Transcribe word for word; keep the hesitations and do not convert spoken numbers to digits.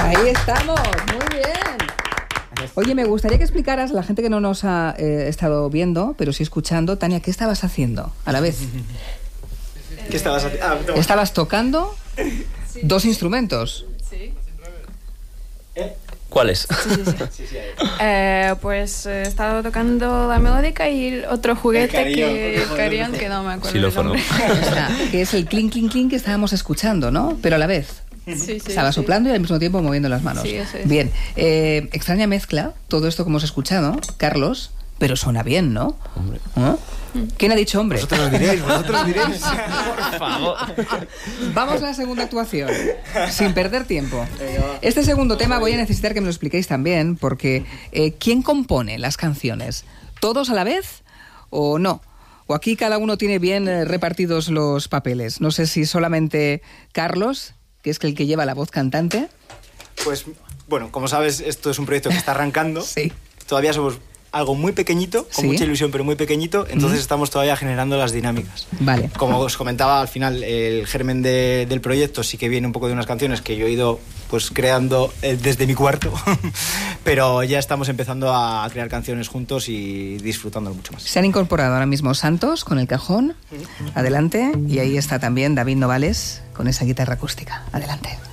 Ahí estamos, muy bien. Oye, me gustaría que explicaras a la gente que no nos ha eh, estado viendo, pero sí escuchando. Tania, ¿qué estabas haciendo a la vez? ¿Qué estabas haciendo? Ah, no. Estabas tocando sí. dos instrumentos. Sí. ¿Eh? ¿Cuáles? Sí, sí, sí. sí, sí eh, pues he eh, estado tocando la melódica y otro juguete carillón, que el carillón, que no me acuerdo el nombre. Que es el clink, clink, clink que estábamos escuchando, ¿no? Pero a la vez. Sí, sí, Estaba sí. soplando y al mismo tiempo moviendo las manos. Sí, eso es. Bien. Eh, extraña mezcla, todo esto que hemos escuchado, Carlos, pero suena bien, ¿no? Hombre. ¿Eh? ¿Quién ha dicho hombre? Vosotros lo diréis, vosotros lo diréis. Por favor. Vamos a la segunda actuación, sin perder tiempo. Este segundo tema voy a necesitar que me lo expliquéis también, porque eh, ¿quién compone las canciones? ¿Todos a la vez o no? ¿O aquí cada uno tiene bien eh, repartidos los papeles? No sé si solamente Carlos, que es el que lleva la voz cantante. Pues, bueno, como sabes, esto es un proyecto que está arrancando. Sí. Todavía somos algo muy pequeñito, con sí. mucha ilusión, pero muy pequeñito, entonces mm. estamos todavía generando las dinámicas. Vale. Como os comentaba, al final, el germen de, del proyecto sí que viene un poco de unas canciones que yo he ido pues creando eh, desde mi cuarto, pero ya estamos empezando a crear canciones juntos y disfrutándolo mucho más. Se han incorporado ahora mismo Santos con el cajón, mm. adelante, y ahí está también David Novales con esa guitarra acústica. Adelante.